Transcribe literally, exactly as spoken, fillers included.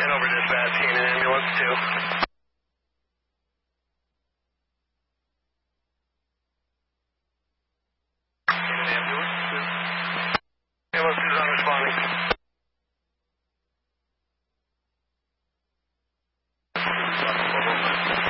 ten over dispatch, Canaan ambulance two. Canaan ambulance two. Ambulance two is on responding.